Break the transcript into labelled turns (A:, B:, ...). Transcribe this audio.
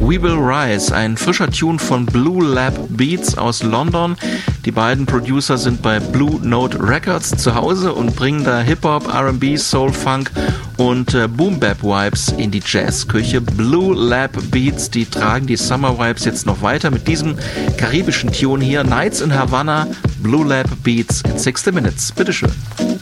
A: We Will Rise, ein frischer Tune von Blue Lab Beats aus London. Die beiden Producer sind bei Blue Note Records zu Hause und bringen da Hip-Hop, R&B, Soul, Funk und Boom-Bap-Vibes in die Jazzküche. Blue Lab Beats, die tragen die Summer-Vibes jetzt noch weiter mit diesem karibischen Tune hier. Nights in Havana, Blue Lab Beats in 60 Minutes. Bitteschön.